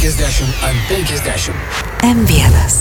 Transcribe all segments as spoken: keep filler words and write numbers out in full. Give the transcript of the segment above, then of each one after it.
penkiasdešimt ant penkiasdešimt. M vienas.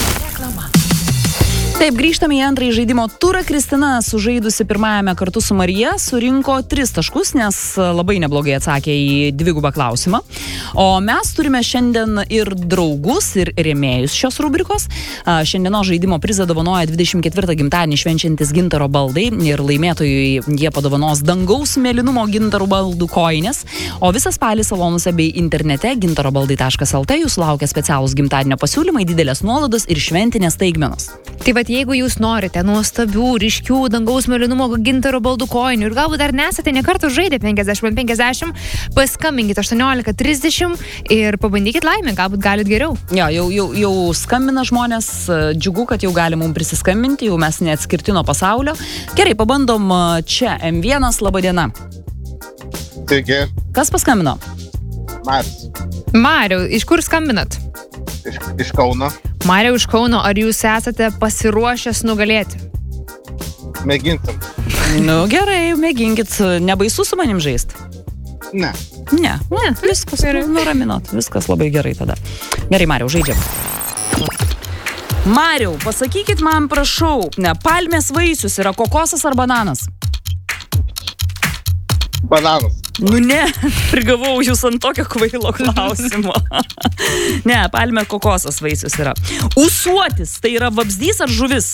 Taip, grįžtame į antrąjį žaidimo turą. Kristina, sužaidusi pirmajame kartu su Marija, surinko tris taškus, nes labai neblogai atsakė į dvigubą klausimą. O mes turime šiandien ir draugus, ir rėmėjus šios rubrikos. Šiandieno žaidimo prizą dovanoja dvidešimt ketvirtą gimtadienį švenčiantis gintaro baldai ir laimėtojui jie padovanos dangaus mėlynumo gintaro baldų kojinės. O visas spalis salonuose bei internete gintaro baldai taškas el t jūs laukia specialūs gimtadienio pasiūlymai, didelės nuolaidos ir šventinės staigmenos. Tai vat jeigu jūs norite nuostabių, ryškių, dangaus mėlynumo gintaro baldų kojinių ir galbūt dar nesate nekartą žaidę penkiasdešimt ant penkiasdešimt, paskambinkit aštuoniolika trisdešimt ir pabandykit laimę, galbūt galit geriau. Jo, jau, jau, jau skambina žmonės, džiugu, kad jau gali mums prisiskambinti, jau mes neatskirti nuo pasaulio. Gerai, pabandom čia M vienas, laba diena. Taigi. Kas paskambino? Marius. Mariau, iš kur skambinat? Iš, iš Kauno. Mariau, iš Kauno, ar jūs esate pasiruošęs nugalėti? Mėginsim. Nu gerai, mėginkit. Nebaisu su manim žaist? Ne. Ne, ne, viskas nuraminot, viskas labai gerai tada. Gerai, Mariau, žaidžiam. Mariau, pasakykit man, prašau, ne, palmės vaisius yra kokosas ar bananas? Bananas. Nu ne, prigavau jūs ant tokio kvailo klausimo. Ne, palmė kokosas vaisius yra. Ūsuotis, tai yra vabzdys ar žuvis?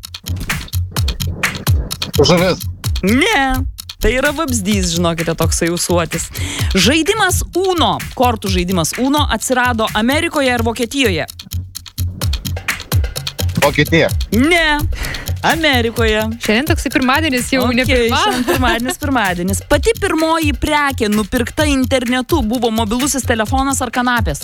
Žuvis. Ne, tai yra vabzdys, žinokite, toksai ūsuotis. Žaidimas Uno, kortų žaidimas Uno atsirado Amerikoje ar Vokietijoje? Vokietija. Ne, Amerikoje. Šiandien toksai pirmadienis jau Okay, ne pirma. šiandien pirmadienis, pirmadienis. Pati pirmoji prekė nupirkta internetu buvo mobilusis telefonas ar kanapės?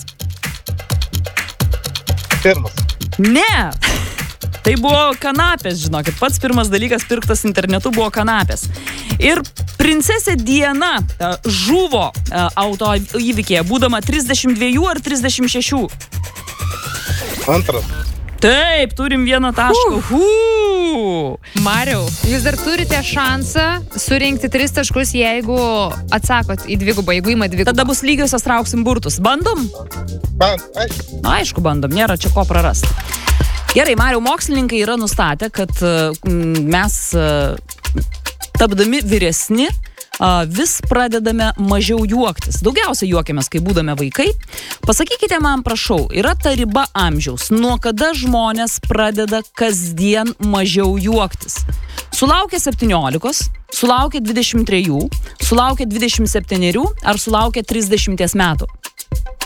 Pirmas. Ne! Tai buvo kanapės, žinokit. Pats pirmas dalykas pirktas internetu buvo kanapės. Ir princesė Diana žuvo auto įvykėje, būdama trisdešimt dviejų ar trisdešimt šešių? Antras. Taip, turim vieną tašką. Uh. Mariau, jūs dar turite šansą surinkti tris taškus, jeigu atsakot į dvigubą, jeigu ima dvigubą. Tada bus lygiosios, trauksim burtus. Bandom? Ban, aišku. Aišku, bandom, nėra čia ko prarasti. Gerai, Mariau, mokslininkai yra nustatę, kad mm, mes tapdami vyresni vis pradedame mažiau juoktis. Daugiausia juokiamės, kai būdame vaikai. Pasakykite man, prašau, yra ta riba amžiaus, nuo kada žmonės pradeda kasdien mažiau juoktis? Sulaukia septyniolikos, sulaukia dvidešimt trejų, sulaukia dvidešimt septynerių ar sulaukia trisdešimties metų?